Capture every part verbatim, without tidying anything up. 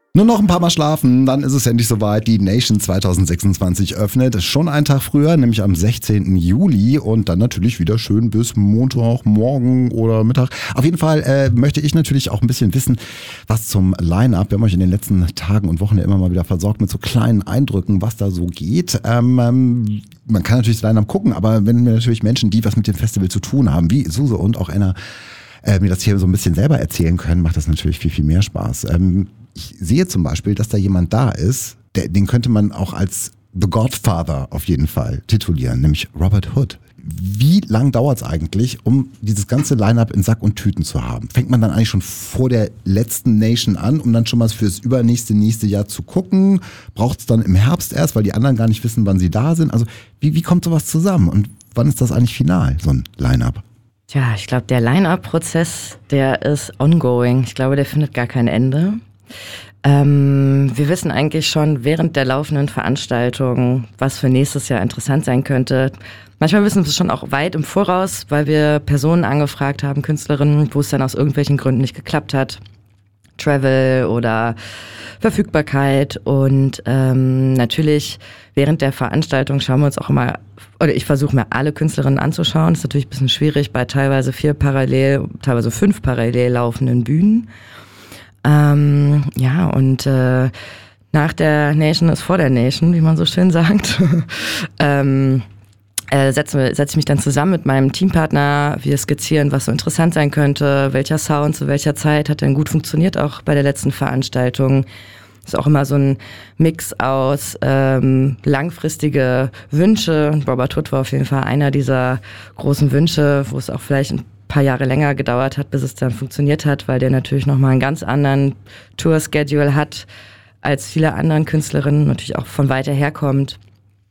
Nur noch ein paar Mal schlafen, dann ist es endlich soweit. Die Nation zwanzig sechsundzwanzig öffnet. Schon einen Tag früher, nämlich am sechzehnten Juli. Und dann natürlich wieder schön bis Montag, morgen oder Mittag. Auf jeden Fall äh, möchte ich natürlich auch ein bisschen wissen, was zum Line-Up. Wir haben euch in den letzten Tagen und Wochen ja immer mal wieder versorgt mit so kleinen Eindrücken, was da so geht. Ähm, ähm, man kann natürlich das Line-Up gucken, aber wenn wir natürlich Menschen, die was mit dem Festival zu tun haben, wie Suse und auch Anna, äh, mir das hier so ein bisschen selber erzählen können, macht das natürlich viel, viel mehr Spaß. Ähm, Ich sehe zum Beispiel, dass da jemand da ist, der, den könnte man auch als The Godfather auf jeden Fall titulieren, nämlich Robert Hood. Wie lang dauert es eigentlich, um dieses ganze Line-Up in Sack und Tüten zu haben? Fängt man dann eigentlich schon vor der letzten Nation an, um dann schon mal fürs übernächste, nächste Jahr zu gucken? Braucht es dann im Herbst erst, weil die anderen gar nicht wissen, wann sie da sind? Also wie, wie kommt sowas zusammen und wann ist das eigentlich final, so ein Line-Up? Tja, ich glaube, der Line-Up-Prozess, der ist ongoing. Ich glaube, der findet gar kein Ende. Ähm, wir wissen eigentlich schon während der laufenden Veranstaltung, was für nächstes Jahr interessant sein könnte. Manchmal wissen wir es schon auch weit im Voraus, weil wir Personen angefragt haben, Künstlerinnen, wo es dann aus irgendwelchen Gründen nicht geklappt hat. Travel oder Verfügbarkeit. Und ähm, natürlich während der Veranstaltung schauen wir uns auch immer, oder ich versuche mir alle Künstlerinnen anzuschauen. Das ist natürlich ein bisschen schwierig bei teilweise vier parallel, teilweise fünf parallel laufenden Bühnen. Ähm, ja, und äh, nach der Nation ist vor der Nation, wie man so schön sagt. ähm, äh, setze setz ich mich dann zusammen mit meinem Teampartner. Wir skizzieren, was so interessant sein könnte, welcher Sound zu welcher Zeit hat denn gut funktioniert, auch bei der letzten Veranstaltung. Ist auch immer so ein Mix aus ähm, langfristige Wünsche. Robert Hood war auf jeden Fall einer dieser großen Wünsche, wo es auch vielleicht ein paar Jahre länger gedauert hat, bis es dann funktioniert hat, weil der natürlich nochmal einen ganz anderen Tour-Schedule hat als viele anderen Künstlerinnen, natürlich auch von weiter herkommt.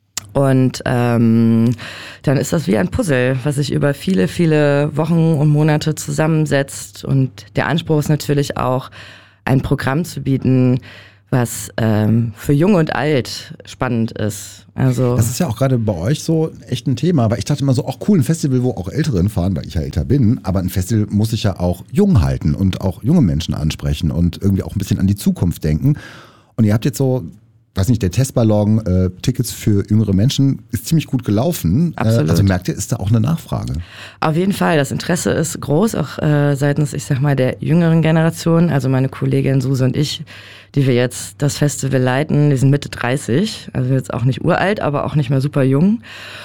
Und ähm, dann ist das wie ein Puzzle, was sich über viele, viele Wochen und Monate zusammensetzt. Und der Anspruch ist natürlich auch, ein Programm zu bieten, was ähm, für Jung und Alt spannend ist. Also das ist ja auch gerade bei euch so echt ein Thema, aber ich dachte immer so, auch cool, ein Festival, wo auch Ältere fahren, weil ich ja älter bin, aber ein Festival muss sich ja auch jung halten und auch junge Menschen ansprechen und irgendwie auch ein bisschen an die Zukunft denken. Und ihr habt jetzt so, weiß nicht, der Testballon, äh, Tickets für jüngere Menschen ist ziemlich gut gelaufen. Absolut. Äh, also merkt ihr, ist da auch eine Nachfrage? Auf jeden Fall, das Interesse ist groß, auch äh, seitens, ich sag mal, der jüngeren Generation. Also meine Kollegin Suse und ich, die wir jetzt das Festival leiten, die sind Mitte dreißig, also jetzt auch nicht uralt, aber auch nicht mehr super jung.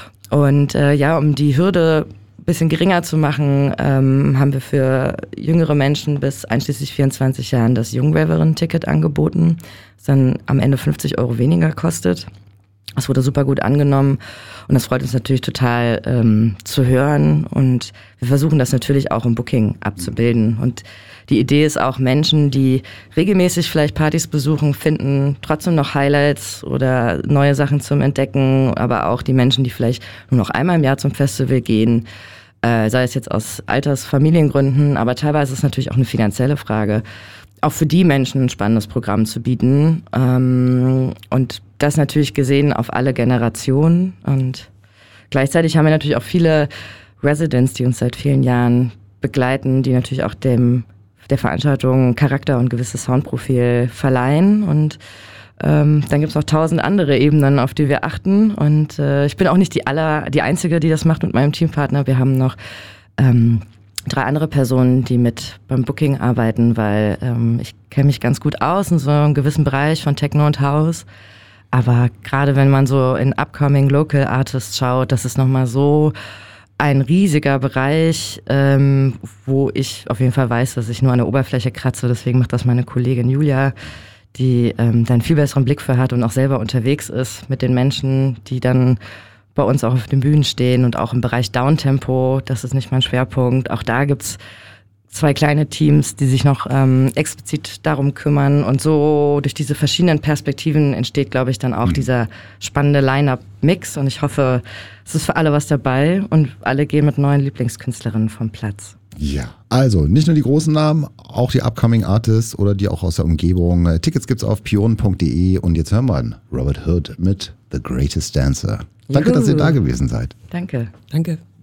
Und äh, ja, um die Hürde ein bisschen geringer zu machen, ähm, haben wir für jüngere Menschen bis einschließlich vierundzwanzig Jahren das Jungraverinnen-Ticket angeboten, das dann am Ende fünfzig Euro weniger kostet. Das wurde super gut angenommen und das freut uns natürlich total ähm, zu hören, und wir versuchen das natürlich auch im Booking abzubilden. Und die Idee ist auch, Menschen, die regelmäßig vielleicht Partys besuchen, finden trotzdem noch Highlights oder neue Sachen zum Entdecken, aber auch die Menschen, die vielleicht nur noch einmal im Jahr zum Festival gehen, äh, sei es jetzt aus Alters-, Familiengründen, aber teilweise ist es natürlich auch eine finanzielle Frage, auch für die Menschen ein spannendes Programm zu bieten. Ähm, und das natürlich gesehen auf alle Generationen. Und gleichzeitig haben wir natürlich auch viele Residents, die uns seit vielen Jahren begleiten, die natürlich auch dem der Veranstaltung Charakter und gewisses Soundprofil verleihen. Und ähm, dann gibt es noch tausend andere Ebenen, auf die wir achten. Und äh, ich bin auch nicht die aller, die Einzige, die das macht mit meinem Teampartner. Wir haben noch ähm, drei andere Personen, die mit beim Booking arbeiten, weil ähm, ich kenne mich ganz gut aus in so einem gewissen Bereich von Techno und House. Aber gerade wenn man so in Upcoming Local Artists schaut, das ist nochmal so ein riesiger Bereich, ähm, wo ich auf jeden Fall weiß, dass ich nur an der Oberfläche kratze. Deswegen macht das meine Kollegin Julia, die ähm, da einen viel besseren Blick für hat und auch selber unterwegs ist mit den Menschen, die dann bei uns auch auf den Bühnen stehen, und auch im Bereich Downtempo, das ist nicht mein Schwerpunkt. Auch da gibt's zwei kleine Teams, die sich noch ähm, explizit darum kümmern, und so durch diese verschiedenen Perspektiven entsteht, glaube ich, dann auch mhm. dieser spannende Line-Up-Mix, und ich hoffe, es ist für alle was dabei und alle gehen mit neuen Lieblingskünstlerinnen vom Platz. Ja, also nicht nur die großen Namen, auch die Upcoming Artists oder die auch aus der Umgebung. Tickets gibt's auf pionen punkt de, und jetzt hören wir an Robert Hood mit The Greatest Dancer. Danke, Juhu. Dass ihr da gewesen seid. Danke. Danke.